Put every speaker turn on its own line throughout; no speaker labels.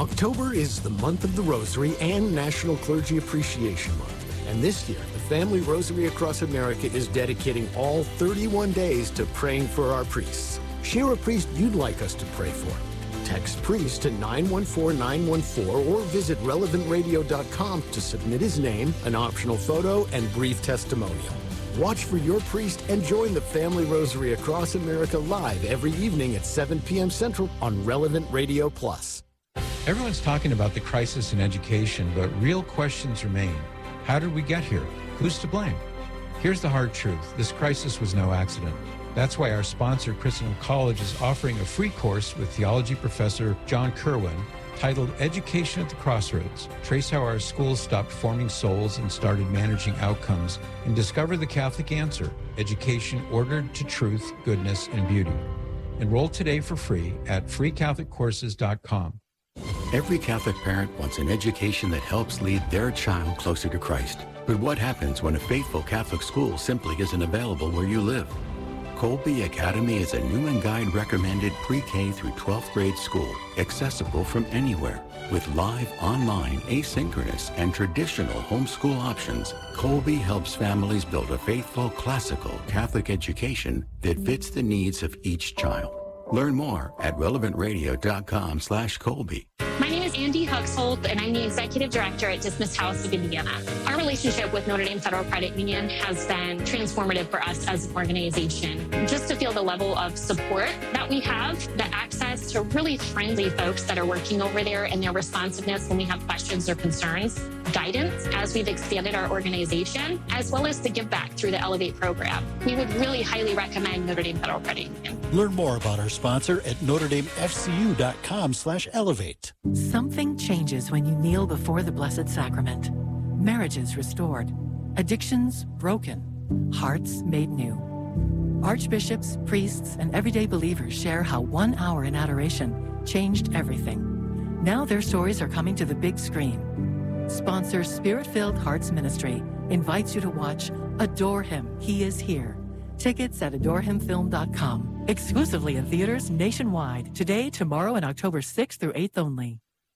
October is the month of the Rosary and National Clergy Appreciation Month. And this year, the Family Rosary Across America is dedicating all 31 days to praying for our priests. Share a priest you'd like us to pray for. Text priest to 914-914 or visit relevantradio.com to submit his name, an optional photo, and brief testimonial. Watch for your priest and join the Family Rosary Across America live every evening at 7 p.m. Central on Relevant Radio Plus.
Everyone's talking about the crisis in education, but real questions remain. How did we get here? Who's to blame? Here's the hard truth. This crisis was no accident. That's why our sponsor, Christendom College, is offering a free course with theology professor John Kerwin titled Education at the Crossroads. Trace how our schools stopped forming souls and started managing outcomes, and discover the Catholic answer, education ordered to truth, goodness, and beauty. Enroll today for free at freecatholiccourses.com.
Every Catholic parent wants an education that helps lead their child closer to Christ. But what happens when a faithful Catholic school simply isn't available where you live? Colby Academy is a Newman Guide recommended pre-K through 12th grade school, accessible from anywhere. With live, online, asynchronous, and traditional homeschool options, Colby helps families build a faithful, classical Catholic education that fits the needs of each child. Learn more at relevantradio.com/Colby.
My name is Andy Huxholt, and I'm the Executive Director at Dismissed House of Indiana. Our relationship with Notre Dame Federal Credit Union has been transformative for us as an organization. Just to feel the level of support that we have, the access to really friendly folks that are working over there, and their responsiveness when we have questions or concerns, guidance as we've expanded our organization, as well as the give back through the Elevate program. We would really highly recommend Notre Dame Federal Credit Union.
Learn more about our sponsor at NotreDameFCU.com/elevate.
Something changes when you kneel before the Blessed Sacrament. Marriages restored, addictions broken, hearts made new. Archbishops, priests, and everyday believers share how 1 hour in adoration changed everything. Now their stories are coming to the big screen. Sponsor Spirit-Filled Hearts Ministry invites you to watch Adore Him, He Is Here. Tickets at adorehimfilm.com. Exclusively in theaters nationwide. Today, tomorrow, and October 6th through 8th only.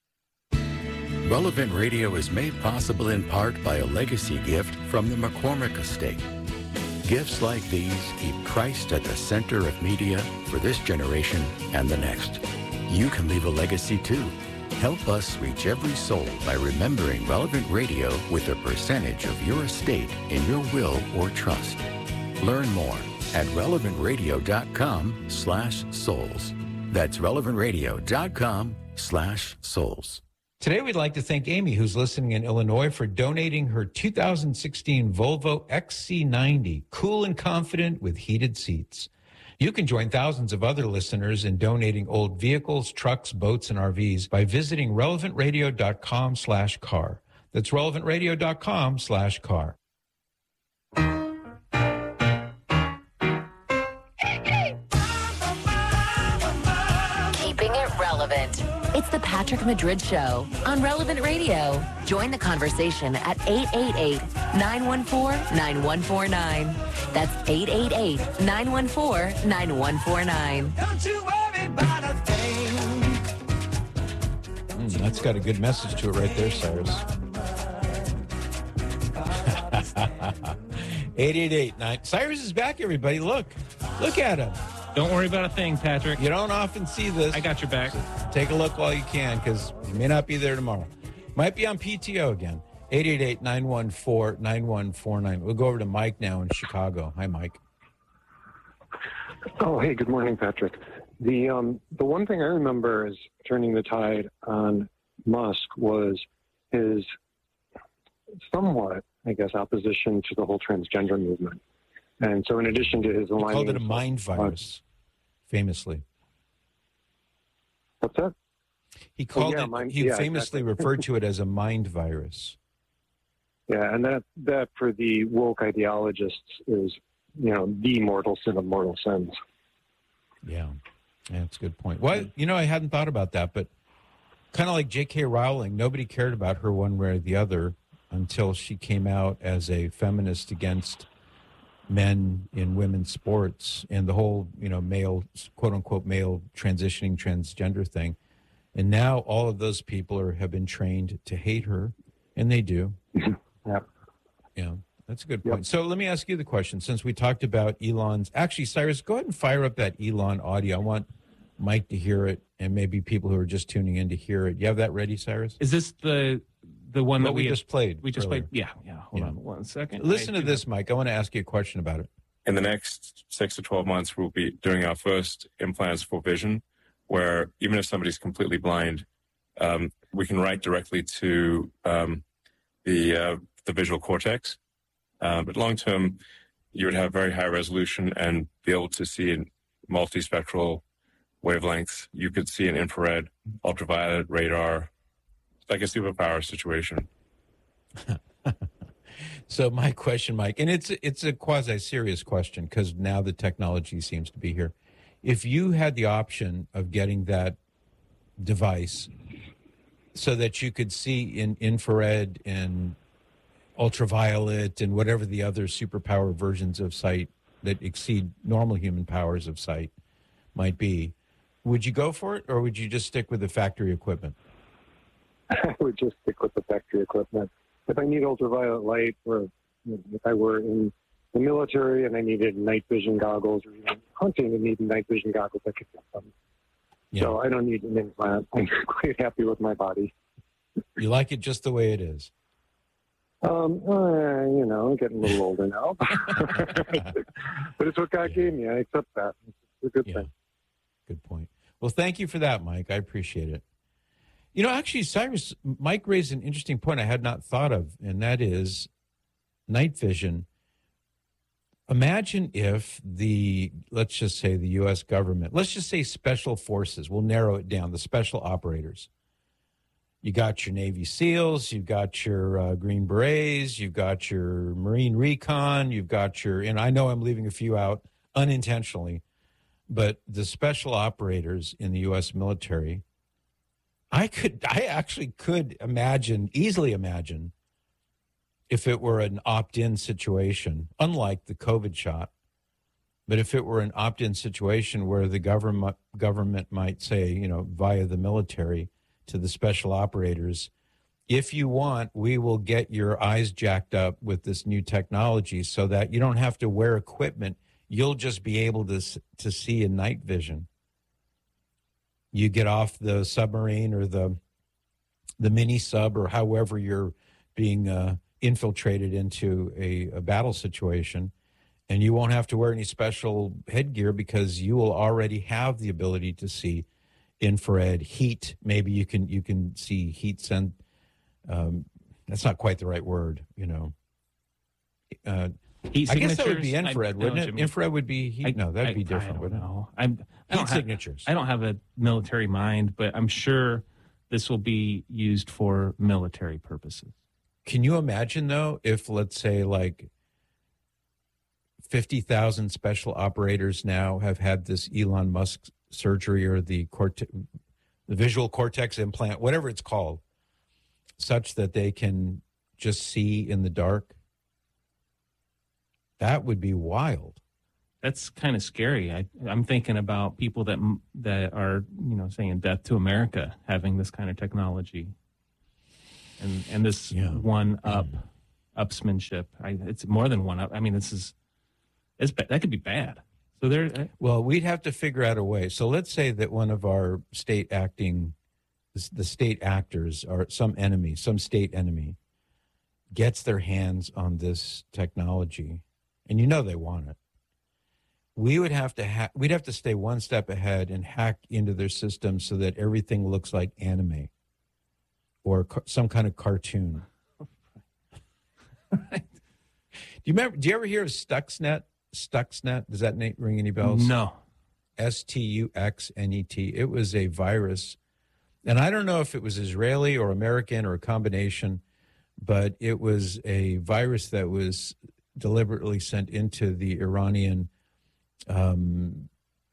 Relevant Radio is made possible in part by a legacy gift from the McCormick Estate. Gifts like these keep Christ at the center of media for this generation and the next. You can leave a legacy too. Help us reach every soul by remembering Relevant Radio with a percentage of your estate in your will or trust. Learn more at relevantradio.com/souls. That's relevantradio.com/souls.
Today, we'd like to thank Amy, who's listening in Illinois, for donating her 2016 Volvo XC90, cool and confident with heated seats. You can join thousands of other listeners in donating old vehicles, trucks, boats, and RVs by visiting relevantradio.com/car. That's relevantradio.com/car.
Keeping it relevant. It's the Patrick Madrid Show on Relevant Radio. Join the conversation at 888-914-9149. That's 888-914-9149.
Don't you worry about a thing.
That's got a good message to it right there, Cyrus. 888-9. Cyrus is back, everybody. Look at him.
Don't worry about a thing, Patrick.
You don't often see this.
I got your back.
So take a look while you can, because you may not be there tomorrow. Might be on PTO again. 888-914-9149. We'll go over to Mike now in Chicago. Hi, Mike.
Oh, hey, good morning, Patrick. The one thing I remember as turning the tide on Musk was his somewhat, I guess, opposition to the whole transgender movement. And so in addition to his alliance... He
called it a mind virus, famously.
What's that?
He called he famously referred to it as a mind virus.
Yeah, and that for the woke ideologists is, the mortal sin of mortal sins.
Yeah, that's a good point. Well, I hadn't thought about that, but kind of like J.K. Rowling, nobody cared about her one way or the other until she came out as a feminist against men in women's sports and the whole, male, quote unquote, male transitioning transgender thing. And now all of those people have been trained to hate her, and they do.
Yeah.
Yeah, that's a good point. So let me ask you the question, since we talked about Elon's. Actually, Cyrus, go ahead and fire up that Elon audio. I want Mike to hear it, and maybe people who are just tuning in to hear it. You have that ready, Cyrus?
Is this the one that
we just played?
We just
earlier.
played. Yeah. Hold on 1 second.
Listen to this, Mike. I want to ask you a question about it.
In the next 6 to 12 months, we'll be doing our first implants for vision, where even if somebody's completely blind, we can write directly to the visual cortex. But long term, you would have very high resolution and be able to see in multispectral wavelengths. You could see in infrared, ultraviolet, radar, like a superpower situation.
So my question, Mike, and it's a quasi-serious question because now the technology seems to be here. If you had the option of getting that device so that you could see in infrared and ultraviolet and whatever the other superpower versions of sight that exceed normal human powers of sight might be, would you go for it, or would you just stick with the factory equipment?
I would just stick with the factory equipment. If I need ultraviolet light, or if I were in the military and I needed night vision goggles, or even hunting and needed night vision goggles, I could get them. Yeah. So I don't need an implant. I'm quite happy with my body.
You like it just the way it is?
I'm getting a little older now. But it's what God gave me. I accept that. It's a good thing.
Good point. Well, thank you for that, Mike. I appreciate it. Actually, Cyrus, Mike raised an interesting point I had not thought of, and that is night vision. Imagine if let's just say the U.S. government, let's just say special forces, we'll narrow it down, the special operators. You got your Navy SEALs, you've got your Green Berets, you've got your Marine Recon, you've got and I know I'm leaving a few out unintentionally, but the special operators in the U.S. military, I actually could easily imagine if it were an opt-in situation, unlike the COVID shot, but if it were an opt-in situation where the government might say, via the military to the special operators, if you want, we will get your eyes jacked up with this new technology so that you don't have to wear equipment. You'll just be able to see in night vision. You get off the submarine or the mini sub or however you're being infiltrated into a battle situation, and you won't have to wear any special headgear because you will already have the ability to see infrared heat. Maybe you can see heat send. That's not quite the right word,
Heat
I guess that would be infrared, wouldn't it? Infrared would be heat. No, that'd be different, wouldn't it? Heat signatures.
I don't have a military mind, but I'm sure this will be used for military purposes.
Can you imagine, though, if, let's say, like 50,000 special operators now have had this Elon Musk surgery or the visual cortex implant, whatever it's called, such that they can just see in the dark? That would be wild.
That's kind of scary. I'm thinking about people that are, saying death to America having this kind of technology. And this upsmanship. It's more than one up. I mean, that could be bad. So
well, we'd have to figure out a way. So let's say that one of our the state actors or some state enemy gets their hands on this technology, and they want it. We would have to we'd have to stay one step ahead and hack into their system so that everything looks like anime or some kind of cartoon. Do you ever hear of Stuxnet? Stuxnet, does that ring any bells?
No.
Stuxnet. It was a virus, and I don't know if it was Israeli or American or a combination, but it was a virus that was deliberately sent into the Iranian, the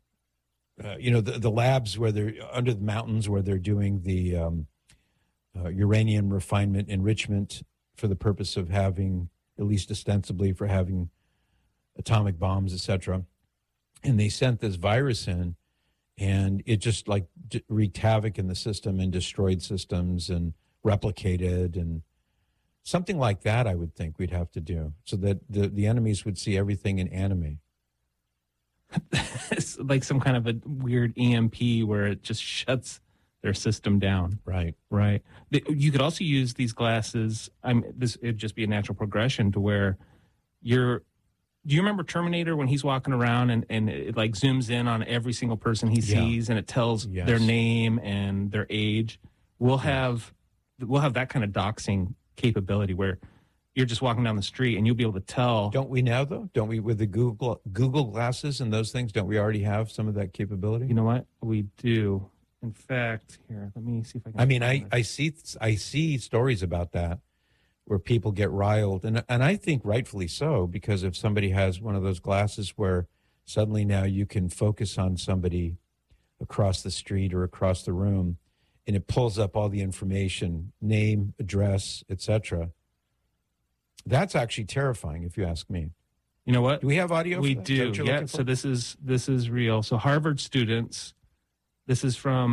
labs where they're under the mountains where they're doing the uranium refinement enrichment for the purpose of having, at least ostensibly, for having atomic bombs, etc. And they sent this virus in, and it just like wreaked havoc in the system and destroyed systems and replicated, and something like that I would think we'd have to do so that the enemies would see everything in anime.
It's like some kind of a weird EMP where it just shuts their system down.
Right.
You could also use these glasses. It'd just be a natural progression to where do you remember Terminator when he's walking around and it like zooms in on every single person he sees and it tells their name and their age? We'll have that kind of doxing capability where you're just walking down the street and you'll be able to tell.
Don't we now, though? Don't we, with the Google glasses and those things, don't we already have some of that capability?
You know what? We do. In fact, here, let me see if I can.
I mean, I see stories about that where people get riled, and I think rightfully so, because if somebody has one of those glasses where suddenly now you can focus on somebody across the street or across the room, and it pulls up all the information, name, address, etc. That's actually terrifying, if you ask me.
You know what?
Do we have audio?
We do. Yeah. So this is real. So Harvard students. This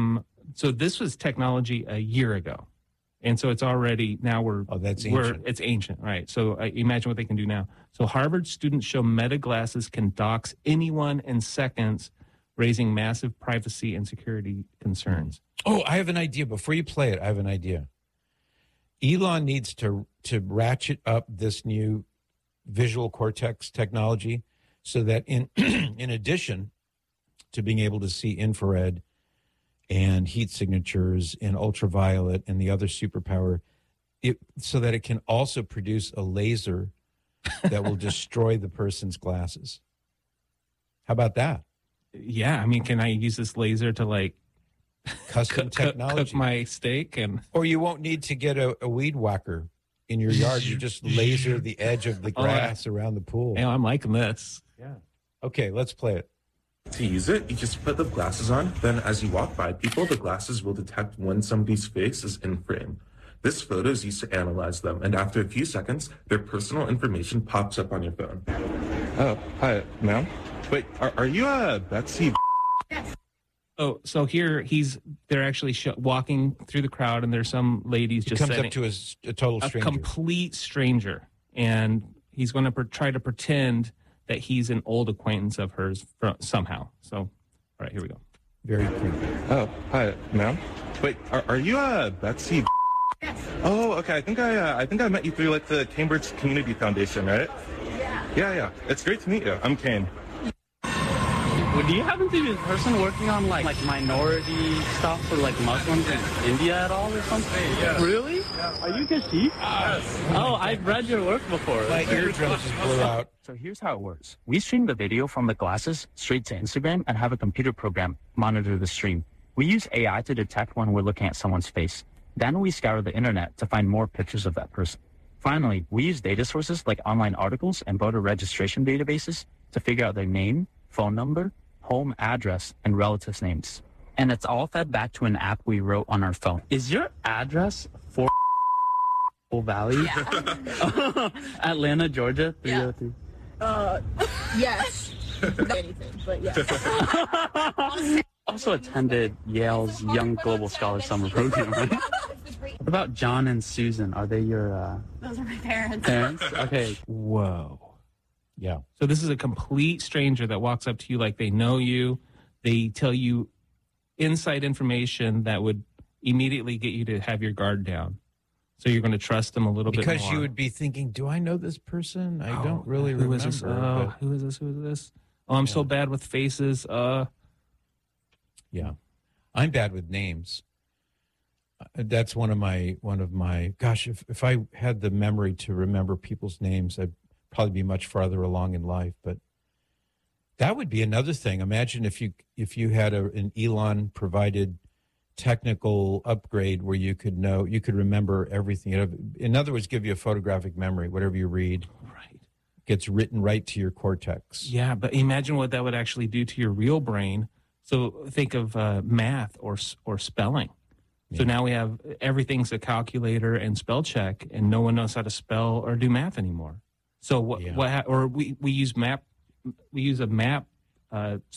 was technology a year ago. And so it's already, now it's ancient, right? So imagine what they can do now. So Harvard students show Meta glasses can dox anyone in seconds, raising massive privacy and security concerns.
Oh, I have an idea. Before you play it, I have an idea. Elon needs to ratchet up this new visual cortex technology so that in addition to being able to see infrared and heat signatures and ultraviolet and the other superpower, so that it can also produce a laser that will destroy the person's glasses. How about that?
Yeah, I mean, can I use this laser to like
custom technology,
cook my steak,
or you won't need to get a weed whacker in your yard. You just laser the edge of the grass around the pool.
Yeah, I'm liking this.
Yeah. Okay, let's play it.
To use it, you just put the glasses on. Then as you walk by people, the glasses will detect when somebody's face is in frame. This photo is used to analyze them, and after a few seconds, their personal information pops up on your phone. Oh, hi, ma'am. Wait, are you Betsy?
Yes.
Oh, so here they're actually walking through the crowd, and there's some ladies just
comes up to a total stranger,
a complete stranger, and he's going to try to pretend that he's an old acquaintance of hers somehow. So, all right, here we go.
Very creepy.
Oh, hi, ma'am. Wait, are you Betsy?
Yes.
Oh, okay. I think I met you through like the Cambridge Community Foundation, right? Yeah. It's great to meet you. I'm Kane.
Do you happen to be the person working on like minority stuff for like Muslims in India at all or something?
Yeah.
Really? Yeah. Are you Kashif?
Yes.
Oh, I've read your work before.
My eardrums just blew out.
So here's how it works. We stream the video from the glasses straight to Instagram and have a computer program monitor the stream. We use AI to detect when we're looking at someone's face. Then we scour the internet to find more pictures of that person. Finally, we use data sources like online articles and voter registration databases to figure out their name, phone number, home address, and relatives' names. And it's all fed back to an app we wrote on our phone.
Is your address 4 Valley?
Yeah.
Atlanta, Georgia, 303.
Yes. Not anything, but yeah.
Also attended Yale's Young Global Scholar Summer Program, right? What about John and Susan? Are they your...
Those are my parents.
Parents? Okay.
Whoa.
Yeah.
So this is a complete stranger that walks up to you like they know you. They tell you inside information that would immediately get you to have your guard down. So you're going to trust them a little bit more.
Because you would be thinking, do I know this person? I don't really remember.
Who is this? Who is this? Oh, I'm so bad with faces.
Yeah. I'm bad with names. That's one of my gosh, if I had the memory to remember people's names, I'd probably be much farther along in life. But that would be another thing. Imagine if you had an Elon provided technical upgrade where you could remember everything. In other words, give you a photographic memory. Whatever you read,
right,
gets written right to your cortex.
Yeah, but imagine what that would actually do to your real brain. So think of math or spelling. So now we have everything's a calculator and spell check, and no one knows how to spell or do math anymore. So we use a map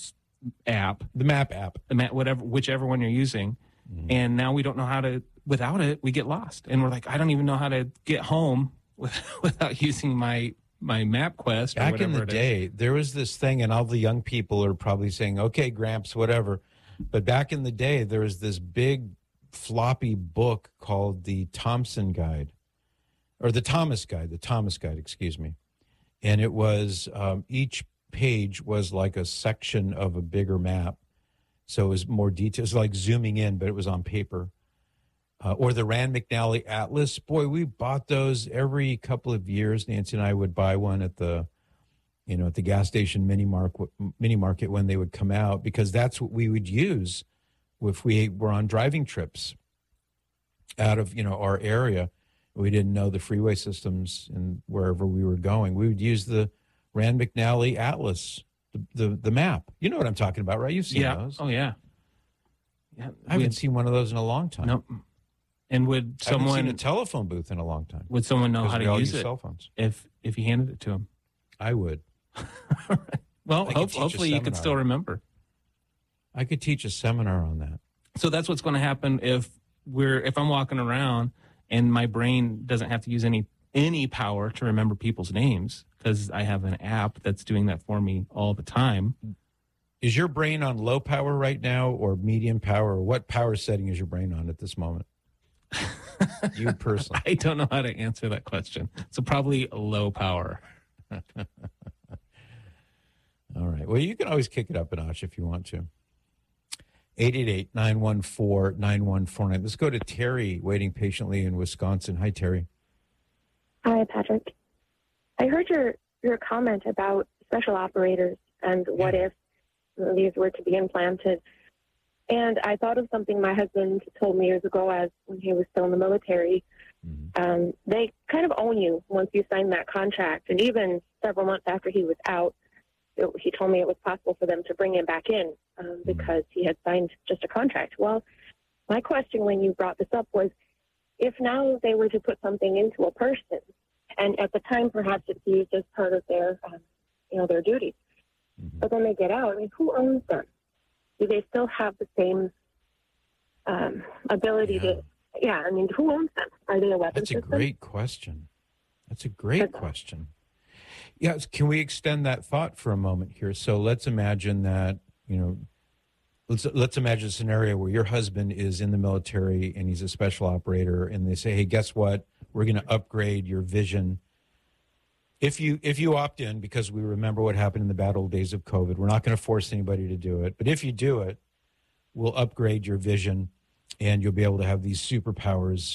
app,
the map app,
whichever one you're using. And now we don't know how to, without it, we get lost. And we're like, I don't even know how to get home without using my MapQuest.
Back in the day, there was this thing, and all the young people are probably saying, okay, Gramps, whatever. But back in the day, there was this big floppy book called the Thompson Guide, or the Thomas Guide, excuse me. And it was, each page was like a section of a bigger map. So it was more details, like zooming in, but it was on paper. Or the Rand McNally Atlas. Boy, we bought those every couple of years. Nancy and I would buy one at the gas station mini market when they would come out, because that's what we would use if we were on driving trips out of, our area. We didn't know the freeway systems and wherever we were going. We would use the Rand McNally Atlas, the map. You know what I'm talking about, right? You've seen those.
Oh, yeah.
I haven't seen one of those in a long time.
Nope. And would someone...
I haven't seen a telephone booth in a long time.
Would someone know how to use it
cell phones.
if you handed it to them?
I would.
Well, hopefully you could still remember.
I could teach a seminar on that.
So that's what's going to happen if I'm walking around and my brain doesn't have to use any power to remember people's names, because I have an app that's doing that for me all the time.
Is your brain on low power right now, or medium power, or what power setting is your brain on at this moment? You personally.
I don't know how to answer that question. So probably low power.
All right. Well, you can always kick it up a notch if you want to. 888-914-9149. Let's go to Terry, waiting patiently in Wisconsin. Hi, Terry.
Hi, Patrick. I heard your comment about special operators and what if these were to be implanted. And I thought of something my husband told me years ago when he was still in the military. They kind of own you once you sign that contract. And even several months after he was out, he told me it was possible for them to bring him back in because he had signed just a contract. Well, my question when you brought this up was, if now they were to put something into a person, and at the time perhaps it's used as part of their, their duties, but then they get out, I mean, who owns them? Do they still have the same ability to? Yeah, I mean, who owns them? Are they a weapon system?
That's a great question. Yeah, can we extend that thought for a moment here? So let's imagine that, let's imagine a scenario where your husband is in the military and he's a special operator, and they say, hey, guess what? We're going to upgrade your vision. If you opt in, because we remember what happened in the bad old days of COVID, we're not going to force anybody to do it. But if you do it, we'll upgrade your vision and you'll be able to have these superpowers.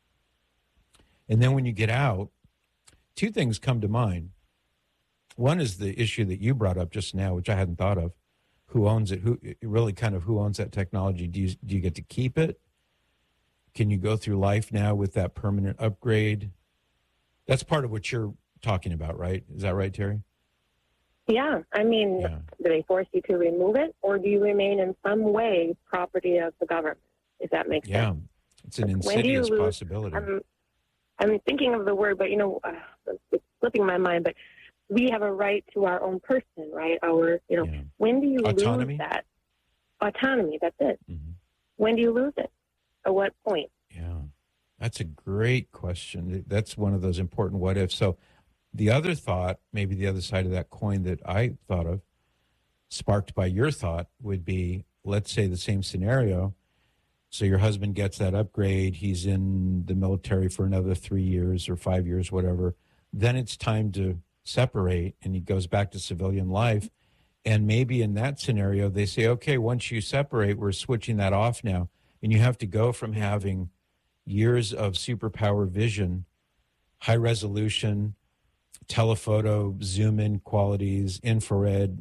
And then when you get out, two things come to mind. One is the issue that you brought up just now, which I hadn't thought of. Who owns it? Who owns that technology? Do you get to keep it? Can you go through life now with that permanent upgrade? That's part of what you're talking about, right? Is that right, Terry?
Yeah. I mean, do they force you to remove it, or do you remain in some way property of the government, if that makes sense?
Yeah. It's an insidious possibility.
I'm thinking of the word, but, it's slipping my mind, but we have a right to our own person, right? When do you lose that? Autonomy, that's it. When do you lose it? At what point?
Yeah, that's a great question. That's one of those important what ifs. So the other thought, maybe the other side of that coin that I thought of, sparked by your thought, would be, let's say the same scenario. So your husband gets that upgrade. He's in the military for another 3 years or 5 years, whatever. Then it's time to separate, and he goes back to civilian life. And maybe in that scenario, they say, okay, once you separate, we're switching that off now. And you have to go from having years of superpower vision, high resolution, telephoto, zoom in qualities, infrared,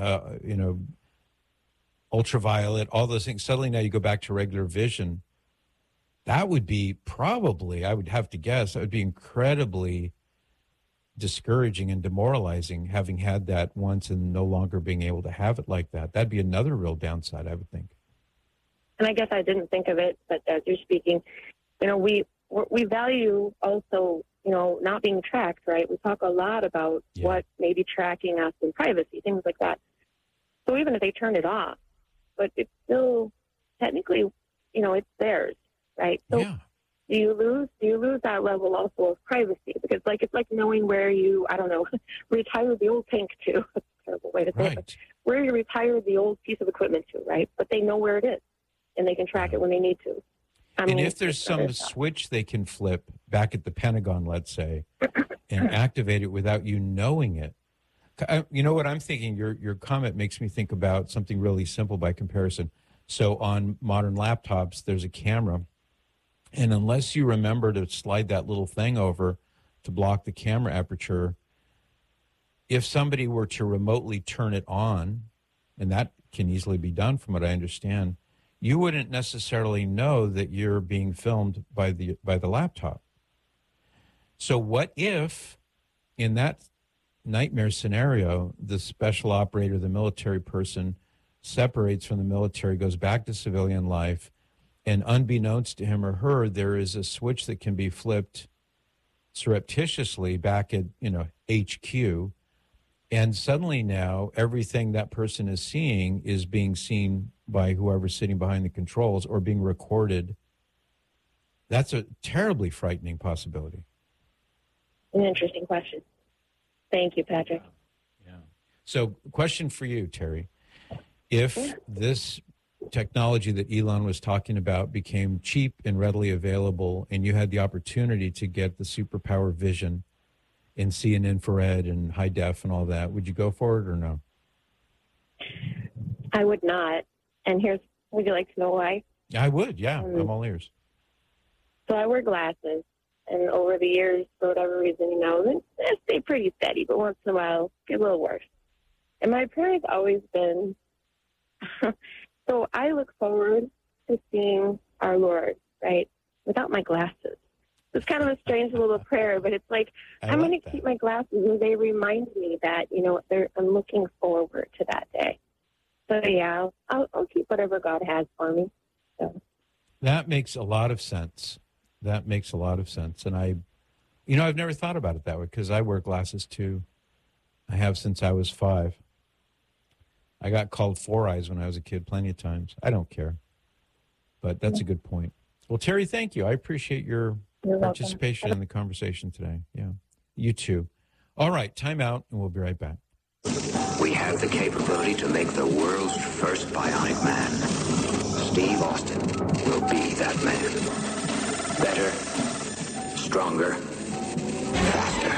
ultraviolet, all those things. Suddenly now you go back to regular vision. That would be probably, I would have to guess, that would be incredibly discouraging and demoralizing, having had that once and no longer being able to have it like that. That'd be another real downside, I would think.
And I guess I didn't think of it, but as you're speaking, we value also, not being tracked, right? We talk a lot about what may be tracking us in privacy, things like that. So even if they turn it off, but it's still technically, it's theirs, right? So do you lose that level also of privacy? Because it's like knowing where you, retired the old tank to. That's a terrible way to say it. But where you retired the old piece of equipment to, right? But they know where it is, and they can track it when they need to.
And if there's some switch they can flip back at the Pentagon, let's say, and activate it without you knowing it. You know what I'm thinking? Your comment makes me think about something really simple by comparison. So on modern laptops, there's a camera. And unless you remember to slide that little thing over to block the camera aperture, if somebody were to remotely turn it on, and that can easily be done from what I understand, you wouldn't necessarily know that you're being filmed by the laptop. So what if, in that nightmare scenario, the special operator, the military person, separates from the military, goes back to civilian life, and unbeknownst to him or her, there is a switch that can be flipped surreptitiously back at, HQ, and suddenly now everything that person is seeing is being seen by whoever's sitting behind the controls or being recorded. That's a terribly frightening possibility.
An interesting question. Thank you, Patrick.
Yeah. So, question for you, Terry. If this technology that Elon was talking about became cheap and readily available, and you had the opportunity to get the superpower vision and see in infrared and high def and all that, would you go for it or no?
I would not. And would you like to know why?
I would, yeah. I'm all ears.
So I wear glasses, and over the years, for whatever reason, they stay pretty steady, but once in a while, get a little worse. And my parents always been, so I look forward to seeing our Lord, right, without my glasses. It's kind of a strange little prayer, but it's like, I'm going to keep my glasses, and they remind me that, I'm looking forward to that day. So, yeah, I'll keep whatever God has for me. So.
That makes a lot of sense. And I've never thought about it that way because I wear glasses too. I have since I was 5. I got called Four Eyes when I was a kid plenty of times. I don't care. But that's a good point. Well, Terry, thank you. I appreciate your participation in the conversation today. Yeah, you too. All right, time out, and we'll be right back.
We have the capability to make the world's first bionic man. Steve Austin will be that man. Better, stronger, faster.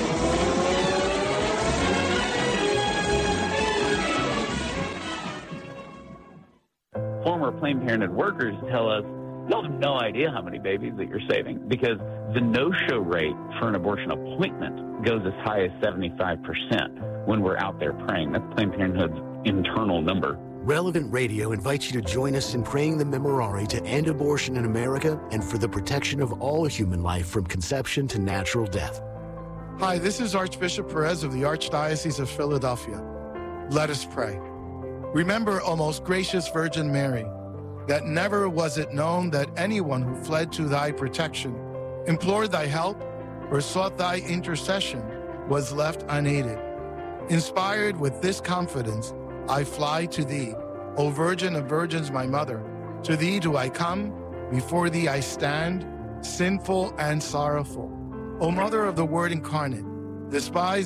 Former Planned Parenthood workers tell us, you have no idea how many babies that you're saving because the no-show rate for an abortion appointment goes as high as 75% when we're out there praying. That's Planned Parenthood's internal number.
Relevant Radio invites you to join us in praying the Memorare to end abortion in America and for the protection of all human life from conception to natural death.
Hi, this is Archbishop Perez of the Archdiocese of Philadelphia. Let us pray. Remember, O most gracious Virgin Mary, that never was it known that anyone who fled to thy protection, implored thy help, or sought thy intercession was left unaided. Inspired with this confidence, I fly to thee, O Virgin of Virgins, my mother. To thee do I come, before thee I stand, sinful and sorrowful. O Mother of the Word incarnate, despise